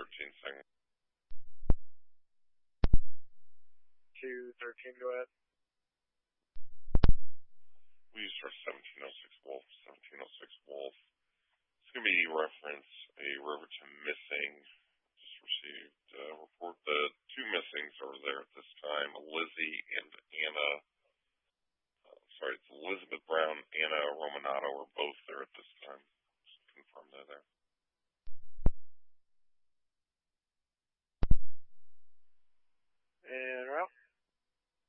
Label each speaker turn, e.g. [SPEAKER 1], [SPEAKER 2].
[SPEAKER 1] 213 Sang.
[SPEAKER 2] 213, go ahead.
[SPEAKER 1] We used our 1706 Wolf. 1706 Wolf. It's going to be reference a Riverton missing. Just received a report that two missings are there at this time. Lizzie and Anna. It's Elizabeth Brown, Anna Romanato are both there at this